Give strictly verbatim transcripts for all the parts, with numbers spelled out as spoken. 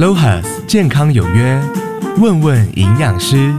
LOHAS 健康有约，问问营养师。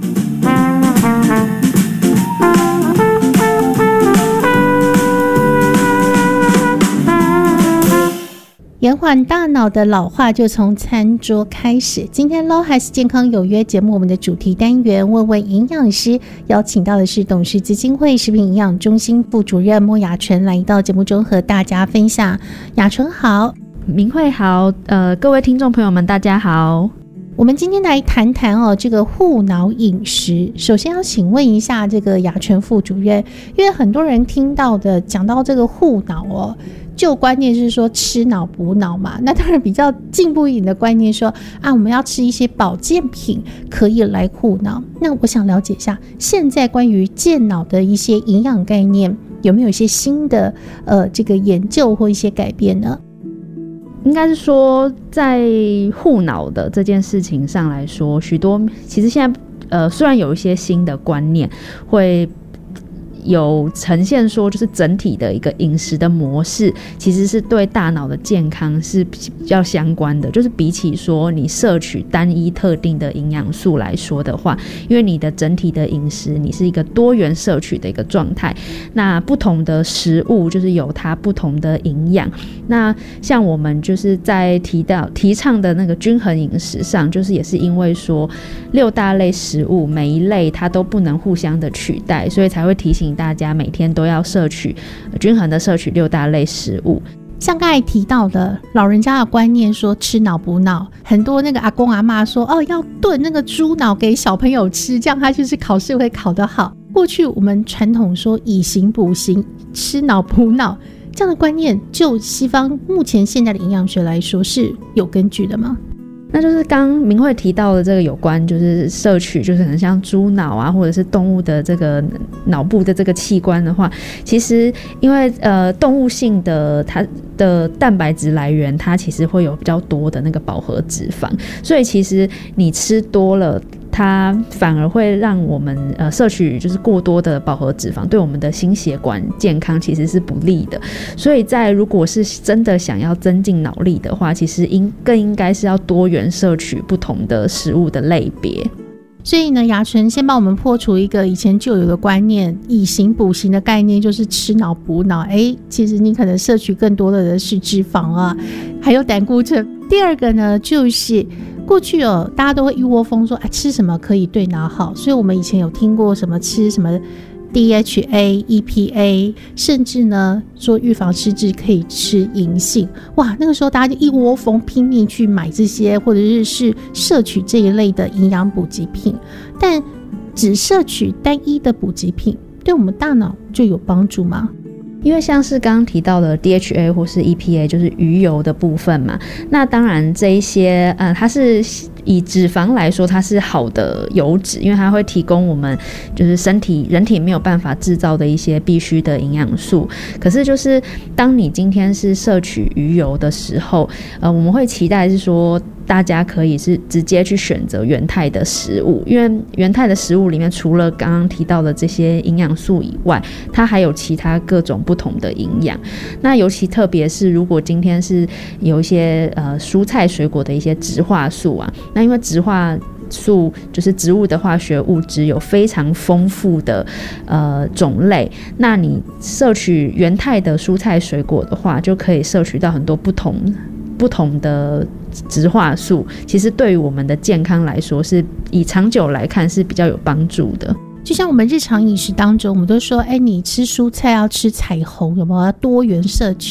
延缓大脑的老化就从餐桌开始。今天 LOHAS 健康有约节目，我们的主题单元问问营养师，邀请到的是董事基金会食品营养中心副主任莫雅纯来到节目中和大家分享。雅纯好。 明慧好，呃，各位听众朋友们大家好。 我们今天来谈谈哦，这个护脑饮食。首先要请问一下这个雅纯副主任，因为很多人听到的讲到这个护脑哦，旧观念是说吃脑补脑嘛，那当然比较进步一点的观念说啊，我们要吃一些保健品可以来护脑。那我想了解一下，现在关于健脑的一些营养概念，有没有一些新的呃这个研究或一些改变呢？ 应该是说，在护脑的这件事情上来说，许多其实现在呃，虽然有一些新的观念会有呈现说，就是整体的一个饮食的模式其实是对大脑的健康是比较相关的，就是比起说你摄取单一特定的营养素来说的话，因为你的整体的饮食你是一个多元摄取的一个状态，那不同的食物就是有它不同的营养。那像我们就是在提到提倡的那个均衡饮食上，就是也是因为说六大类食物每一类它都不能互相的取代，所以才会提醒大家每天都要摄取均衡的摄取六大类食物。 像刚才提到的老人家的观念说吃脑补脑，很多那个阿公阿嬷说哦要炖那个猪脑给小朋友吃，这样他就是考试会考得好。过去我们传统说以形补形，吃脑补脑，这样的观念就西方目前现在的营养学来说是有根据的吗？ 那就是刚明慧提到的这个有关就是摄取就是可能像猪脑啊或者是动物的这个脑部的这个器官的话，其实因为呃动物性的它的蛋白质来源它其实会有比较多的那个饱和脂肪，所以其实你吃多了它反而会让我们呃摄取就是过多的饱和脂肪，对我们的心血管健康其实是不利的。所以在如果是真的想要增进脑力的话，其实应更应该是要多元摄取不同的食物的类别。 所以呢，雅纯先帮我们破除一个以前就有的观念，以形补形的概念就是吃脑补脑。哎，其实你可能摄取更多的是脂肪啊，还有胆固醇。第二个呢，就是过去哦，大家都会一窝蜂说，哎，吃什么可以对脑好，所以我们以前有听过什么吃什么 D H A、E P A， 甚至呢说预防失智可以吃银杏。哇，那个时候大家就一窝蜂拼命去买这些，或者是是摄取这一类的营养补给品。但只摄取单一的补给品，对我们大脑就有帮助吗？ 因为像是刚刚提到的 D H A 或是 E P A 就是鱼油的部分嘛，那当然这一些呃，它是以脂肪来说它是好的油脂，因为它会提供我们就是身体人体没有办法制造的一些必需的营养素。可是就是当你今天是摄取鱼油的时候，呃，我们会期待是说大家可以是直接去选择原态的食物，因为原态的食物里面除了刚刚提到的这些营养素以外，它还有其他各种不同的营养。那尤其特别是如果今天是有一些呃蔬菜水果的一些植化素啊，那因为植化素就是植物的化学物质有非常丰富的呃种类，那你摄取原态的蔬菜水果的话，就可以摄取到很多不同不同的植化素，其实对于我们的健康来说是以长久来看是比较有帮助的。 就像我们日常饮食当中，我们都说，哎，你吃蔬菜要吃彩虹，有没有要多元摄取？